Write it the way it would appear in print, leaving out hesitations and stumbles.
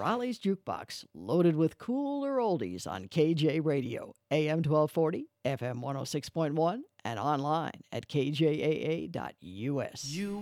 Raleigh's Jukebox, loaded with cooler oldies on KJ Radio, AM 1240, FM 106.1, and online at kjaa.us. You